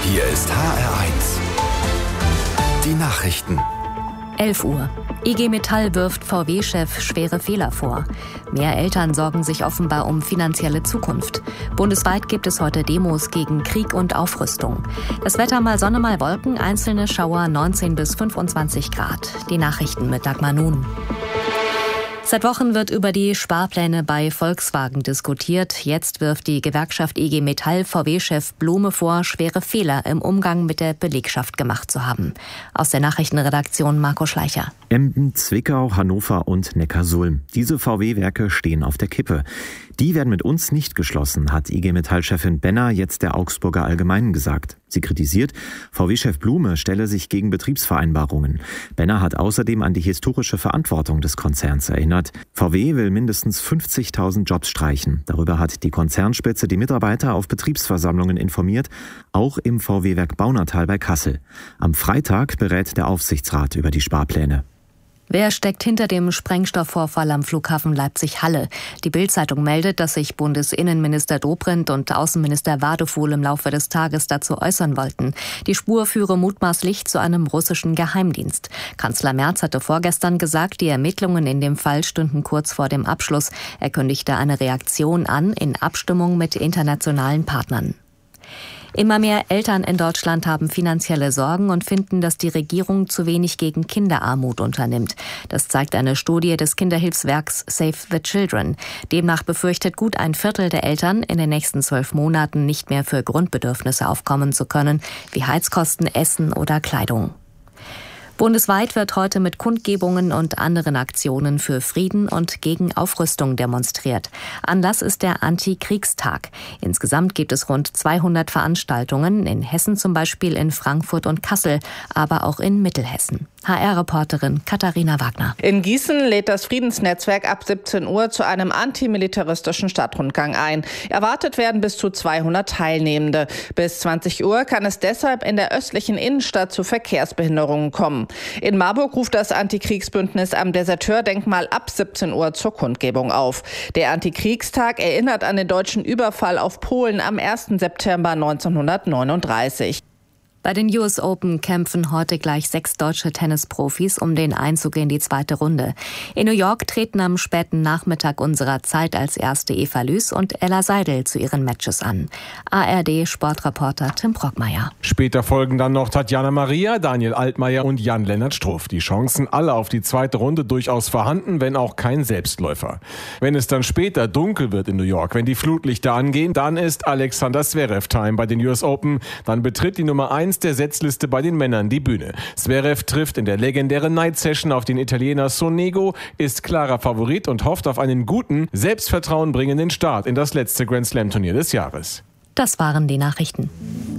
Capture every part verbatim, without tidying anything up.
Hier ist H R eins. Die Nachrichten. elf Uhr. I G Metall wirft V W-Chef schwere Fehler vor. Mehr Eltern sorgen sich offenbar um finanzielle Zukunft. Bundesweit gibt es heute Demos gegen Krieg und Aufrüstung. Das Wetter mal Sonne, mal Wolken, einzelne Schauer neunzehn bis fünfundzwanzig Grad. Die Nachrichten mit Dagmar Nun. Seit Wochen wird über die Sparpläne bei Volkswagen diskutiert. Jetzt wirft die Gewerkschaft I G Metall V W-Chef Blume vor, schwere Fehler im Umgang mit der Belegschaft gemacht zu haben. Aus der Nachrichtenredaktion Marco Schleicher. Emden, Zwickau, Hannover und Neckarsulm. Diese V W-Werke stehen auf der Kippe. Die werden mit uns nicht geschlossen, hat I G Metall-Chefin Benner jetzt der Augsburger Allgemeinen gesagt. Sie kritisiert, V W-Chef Blume stelle sich gegen Betriebsvereinbarungen. Benner hat außerdem an die historische Verantwortung des Konzerns erinnert. V W will mindestens fünfzigtausend Jobs streichen. Darüber hat die Konzernspitze die Mitarbeiter auf Betriebsversammlungen informiert, auch im V W-Werk Baunatal bei Kassel. Am Freitag berät der Aufsichtsrat über die Sparpläne. Wer steckt hinter dem Sprengstoffvorfall am Flughafen Leipzig-Halle? Die Bild-Zeitung meldet, dass sich Bundesinnenminister Dobrindt und Außenminister Wadefuhl im Laufe des Tages dazu äußern wollten. Die Spur führe mutmaßlich zu einem russischen Geheimdienst. Kanzler Merz hatte vorgestern gesagt, die Ermittlungen in dem Fall stünden kurz vor dem Abschluss. Er kündigte eine Reaktion an in Abstimmung mit internationalen Partnern. Immer mehr Eltern in Deutschland haben finanzielle Sorgen und finden, dass die Regierung zu wenig gegen Kinderarmut unternimmt. Das zeigt eine Studie des Kinderhilfswerks Save the Children. Demnach befürchtet gut ein Viertel der Eltern, in den nächsten zwölf Monaten nicht mehr für Grundbedürfnisse aufkommen zu können, wie Heizkosten, Essen oder Kleidung. Bundesweit wird heute mit Kundgebungen und anderen Aktionen für Frieden und gegen Aufrüstung demonstriert. Anlass ist der Antikriegstag. Insgesamt gibt es rund zweihundert Veranstaltungen, in Hessen zum Beispiel, in Frankfurt und Kassel, aber auch in Mittelhessen. H R-Reporterin Katharina Wagner. In Gießen lädt das Friedensnetzwerk ab siebzehn Uhr zu einem antimilitaristischen Stadtrundgang ein. Erwartet werden bis zu zweihundert Teilnehmende. Bis zwanzig Uhr kann es deshalb in der östlichen Innenstadt zu Verkehrsbehinderungen kommen. In Marburg ruft das Antikriegsbündnis am Deserteurdenkmal ab siebzehn Uhr zur Kundgebung auf. Der Antikriegstag erinnert an den deutschen Überfall auf Polen am ersten September neunzehnhundertneununddreißig. Bei den U S Open kämpfen heute gleich sechs deutsche Tennisprofis um den Einzug in die zweite Runde. In New York treten am späten Nachmittag unserer Zeit als erste Eva Lüß und Ella Seidel zu ihren Matches an. A R D-Sportreporter Tim Brockmeier. Später folgen dann noch Tatjana Maria, Daniel Altmaier und Jan-Lennart Struff. Die Chancen alle auf die zweite Runde durchaus vorhanden, wenn auch kein Selbstläufer. Wenn es dann später dunkel wird in New York, wenn die Flutlichter angehen, dann ist Alexander Zverev Time bei den U S Open. Dann betritt die Nummer eins der Setzliste bei den Männern die Bühne. Zverev trifft in der legendären Night Session auf den Italiener Sonego, ist klarer Favorit und hofft auf einen guten, Selbstvertrauen bringenden Start in das letzte Grand Slam Turnier des Jahres. Das waren die Nachrichten.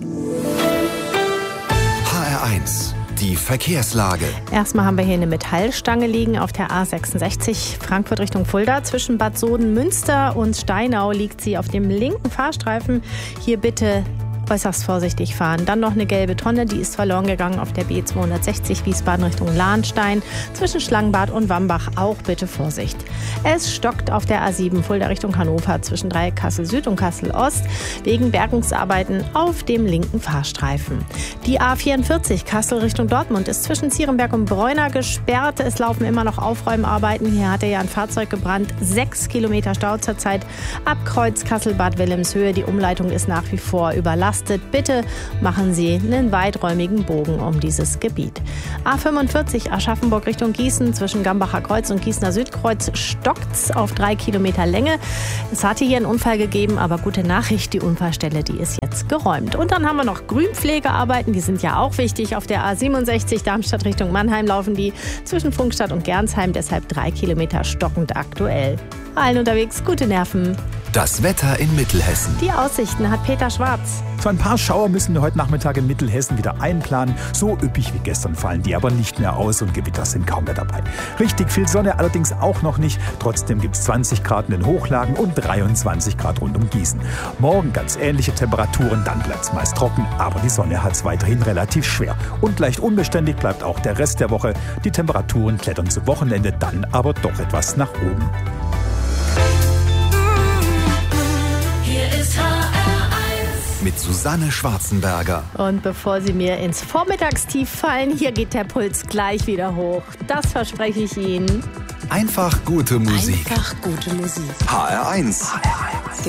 H R eins. Die Verkehrslage. Erstmal haben wir hier eine Metallstange liegen auf der A sechsundsechzig Frankfurt Richtung Fulda. Zwischen Bad Soden-Münster und Steinau liegt sie auf dem linken Fahrstreifen. Hier bitte äußerst vorsichtig fahren. Dann noch eine gelbe Tonne, die ist verloren gegangen auf der B zweihundertsechzig Wiesbaden Richtung Lahnstein. Zwischen Schlangenbad und Wambach auch bitte Vorsicht. Es stockt auf der A sieben Fulda Richtung Hannover zwischen Dreieck Kassel Süd und Kassel Ost wegen Bergungsarbeiten auf dem linken Fahrstreifen. Die A vierundvierzig Kassel Richtung Dortmund ist zwischen Zierenberg und Bräuner gesperrt. Es laufen immer noch Aufräumarbeiten. Hier hatte ja ein Fahrzeug gebrannt. Sechs Kilometer Stau zurzeit ab Kreuz Kassel-Bad Wilhelmshöhe. Die Umleitung ist nach wie vor überlastet. Bitte machen Sie einen weiträumigen Bogen um dieses Gebiet. A fünfundvierzig Aschaffenburg Richtung Gießen zwischen Gambacher Kreuz und Gießener Südkreuz stockt's auf drei Kilometer Länge. Es hatte hier einen Unfall gegeben, aber gute Nachricht, die Unfallstelle, die ist jetzt geräumt. Und dann haben wir noch Grünpflegearbeiten, die sind ja auch wichtig. Auf der A siebenundsechzig Darmstadt Richtung Mannheim laufen die zwischen Funkstadt und Gernsheim, deshalb drei Kilometer stockend aktuell. Allen unterwegs gute Nerven. Das Wetter in Mittelhessen. Die Aussichten hat Peter Schwarz. So ein paar Schauer müssen wir heute Nachmittag in Mittelhessen wieder einplanen. So üppig wie gestern fallen die aber nicht mehr aus und Gewitter sind kaum mehr dabei. Richtig viel Sonne allerdings auch noch nicht. Trotzdem gibt es zwanzig Grad in den Hochlagen und dreiundzwanzig Grad rund um Gießen. Morgen ganz ähnliche Temperaturen, dann bleibt es meist trocken, aber die Sonne hat es weiterhin relativ schwer. Und leicht unbeständig bleibt auch der Rest der Woche. Die Temperaturen klettern zu Wochenende dann aber doch etwas nach oben. Hier ist H R eins. mit Susanne Schwarzenberger. Und bevor Sie mir ins Vormittagstief fallen, hier geht der Puls gleich wieder hoch. Das verspreche ich Ihnen. Einfach gute Musik. Einfach gute Musik. H R eins. H R eins.